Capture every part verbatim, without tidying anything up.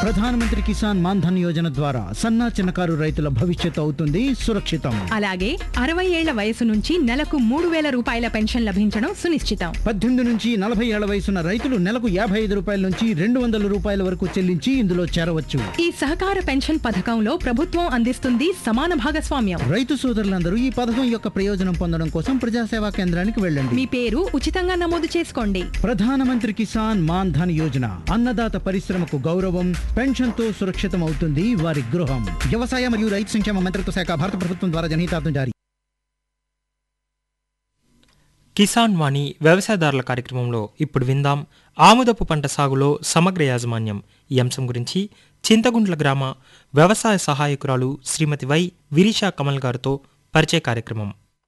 ప్రధానమంత్రి కిసాన్ మాన్ ధన్ యోజన ద్వారా సన్న చిన్నకారు రైతుల భవిష్యత్తు అవుతుంది సురక్షితం. అలాగే అరవై ఏళ్ల వయసు నుంచి నెలకు మూడు వేల రూపాయల పెన్షన్ లభించడం సునిశ్చితం. పద్దెనిమిది నుంచి నలభై ఏళ్ల వయసున్న రైతులు నెలకు యాభై ఐదు రూపాయల నుంచి రెండు వందల రూపాయల వరకు చెల్లించి ఇందులో చేరవచ్చు. ఈ సహకార పెన్షన్ పథకంలో ప్రభుత్వం అందిస్తుంది సమాన భాగస్వామ్యం. రైతు సోదరులందరూ ఈ పథకం యొక్క ప్రయోజనం పొందడం కోసం ప్రజాసేవా కేంద్రానికి వెళ్ళండి. మీ పేరు ఉచితంగా నమోదు చేసుకోండి. ప్రధానమంత్రి కిసాన్ మాన్ ధన్ యోజన అన్నదాత పరిశ్రమకు గౌరవం, పెన్షన్ తో సురక్షితం అవుతుంది వారి గృహం. వ్యవసాయ మరియు రైతు సంక్షేమ మంత్రిత్వ శాఖ, భారత ప్రభుత్వం ద్వారా జనహితార్థం జారీ. కిసాన్ వాణి వ్యవసాయదారుల కార్యక్రమంలో ఇప్పుడు విందాం ఆముదపు పంట సాగులో సమగ్ర యాజమాన్యం ఈ అంశం గురించి చింతగుంట్ల గ్రామ వ్యవసాయ సహాయకురాలు శ్రీమతి వై విరీషా కమల్ గారితో పరిచయ కార్యక్రమం.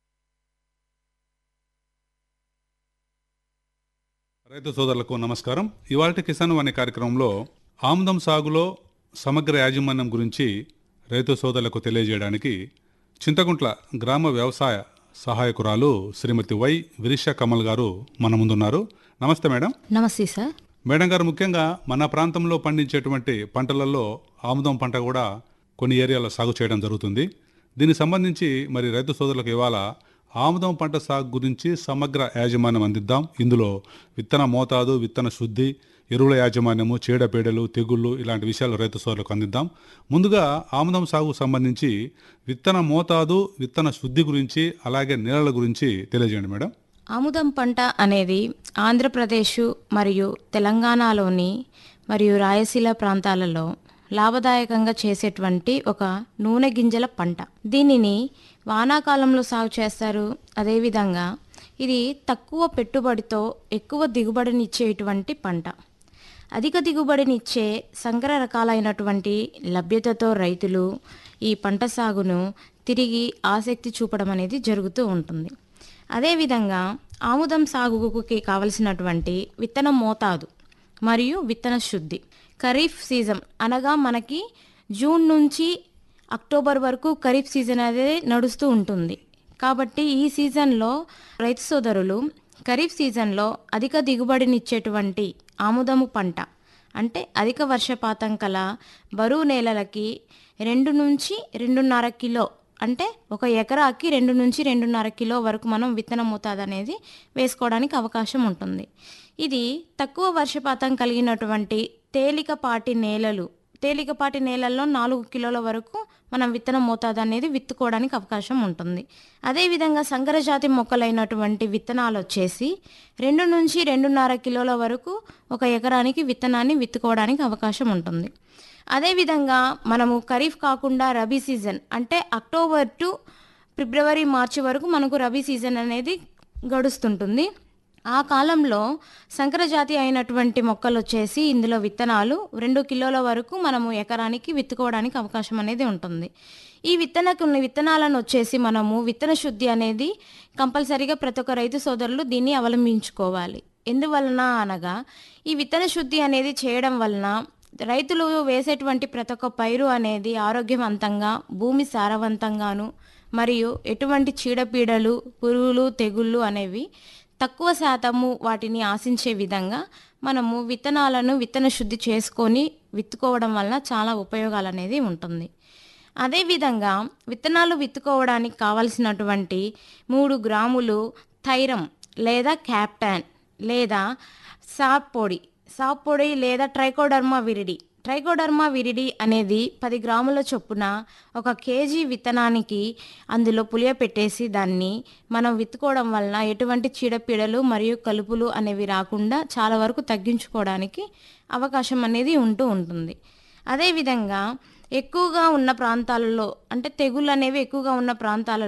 రైతు సోదరులకు నమస్కారం. ఇవాళ కిసాన్ వాణి కార్యక్రమంలో ఆముదం సాగులో సమగ్ర యాజమాన్యం గురించి రైతు సోదరులకు తెలియజేయడానికి చింతగుంట్ల గ్రామ వ్యవసాయ సహాయకురాలు శ్రీమతి వై విరీషా కమల్ గారు మన ముందున్నారు. నమస్తే మేడం. నమస్తే సార్. మేడం గారు, ముఖ్యంగా మన ప్రాంతంలో పండించేటువంటి పంటలలో ఆముదం పంట కూడా కొన్ని ఏరియాలో సాగు చేయడం జరుగుతుంది. దీనికి సంబంధించి మరి రైతు సోదరులకు ఇవాళ ఆముదం పంట సాగు గురించి సమగ్ర యాజమాన్యం అందిద్దాం. ఇందులో విత్తన మోతాదు, విత్తన శుద్ధి, ఎరువుల యాజమాన్యము, చీడపీడలు, తెగుళ్ళు ఇలాంటి విషయాలు రైతు సోదరులకు అందిద్దాం. ముందుగా ఆముదం సాగుకు సంబంధించి విత్తన మోతాదు, విత్తన శుద్ధి గురించి అలాగే నీళ్ళ గురించి తెలియజేయండి మేడం. ఆముదం పంట అనేది ఆంధ్రప్రదేశ్ మరియు తెలంగాణలోని మరియు రాయలసీమ ప్రాంతాలలో లాభదాయకంగా చేసేటువంటి ఒక నూనె గింజల పంట. దీనిని వానాకాలంలో సాగు చేస్తారు. అదేవిధంగా ఇది తక్కువ పెట్టుబడితో ఎక్కువ దిగుబడినిచ్చేటువంటి పంట. అధిక దిగుబడినిచ్చే సంకర రకాలైనటువంటి లభ్యతతో రైతులు ఈ పంట సాగును తిరిగి ఆసక్తి చూపడం అనేది జరుగుతూ ఉంటుంది. అదేవిధంగా ఆముదం సాగుకి కావలసినటువంటి విత్తన మోతాదు మరియు విత్తన శుద్ధి ఖరీఫ్ సీజన్ అనగా మనకి జూన్ నుంచి అక్టోబర్ వరకు ఖరీఫ్ సీజన్ అనేది నడుస్తూ ఉంటుంది. కాబట్టి ఈ సీజన్లో రైతు సోదరులు ఖరీఫ్ సీజన్లో అధిక దిగుబడినిచ్చేటువంటి ఆముదము పంట అంటే అధిక వర్షపాతం కల బరువు నేలలకి రెండు నుంచి రెండున్నర కిలో అంటే ఒక ఎకరాకి రెండు నుంచి రెండున్నర కిలో వరకు మనం విత్తన మోతాదు అనేది వేసుకోవడానికి అవకాశం ఉంటుంది. ఇది తక్కువ వర్షపాతం కలిగినటువంటి తేలికపాటి నేలలు తేలికపాటి నేలల్లో నాలుగు కిలోల వరకు మనం విత్తన మోతాదు అనేది విత్తుకోవడానికి అవకాశం ఉంటుంది. అదేవిధంగా సంకరజాతి మొక్కలైనటువంటి విత్తనాలు వచ్చేసి రెండు నుంచి రెండున్నర కిలోల వరకు ఒక ఎకరానికి విత్తనాన్ని విత్తుకోవడానికి అవకాశం ఉంటుంది. అదేవిధంగా మనము ఖరీఫ్ కాకుండా రబీ సీజన్ అంటే అక్టోబర్ టు ఫిబ్రవరి మార్చి వరకు మనకు రబీ సీజన్ అనేది గడుస్తుంటుంది. ఆ కాలంలో సంకరజాతి అయినటువంటి మొక్కలు వచ్చేసి ఇందులో విత్తనాలు రెండు కిలోల వరకు మనము ఎకరానికి విత్తుకోవడానికి అవకాశం అనేది ఉంటుంది. ఈ విత్తనకు విత్తనాలను వచ్చేసి మనము విత్తన శుద్ధి అనేది కంపల్సరీగా ప్రతి ఒక్క రైతు సోదరులు దీన్ని అవలంబించుకోవాలి. ఎందువలన అనగా ఈ విత్తన శుద్ధి అనేది చేయడం వలన రైతులు వేసేటువంటి ప్రతి ఒక్క పైరు అనేది ఆరోగ్యవంతంగా, భూమి సారవంతంగాను మరియు ఎటువంటి చీడపీడలు, పురుగులు, తెగుళ్ళు అనేవి తక్కువ శాతము వాటిని ఆశించే విధంగా మనము విత్తనాలను విత్తన శుద్ధి చేసుకొని విత్తుకోవడం వలన చాలా ఉపయోగాలు అనేది ఉంటుంది. అదేవిధంగా విత్తనాలు విత్తుకోవడానికి కావలసినటువంటి మూడు గ్రాములు థైరం లేదా క్యాప్టాన్ లేదా సాప్ పొడి సాప్ పొడి లేదా ట్రైకోడర్మా విరిడి ట్రైకోడర్మా విరిడి అనేది పది గ్రాముల చొప్పున ఒక కేజీ విత్తనానికి అందులో పులియపెట్టేసి దాన్ని మనం విత్తుకోవడం వలన ఎటువంటి చీడపీడలు మరియు కలుపులు అనేవి రాకుండా చాలా వరకు తగ్గించుకోవడానికి అవకాశం అనేది ఉంటూ ఉంటుంది. అదేవిధంగా ఎక్కువగా ఉన్న ప్రాంతాలలో అంటే తెగుళ్ళు అనేవి ఎక్కువగా ఉన్న ప్రాంతాలలో